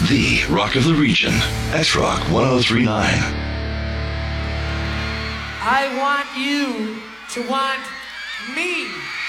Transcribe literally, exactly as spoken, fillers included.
The rock of the region. S-Rock one oh three point nine. I want you to want me.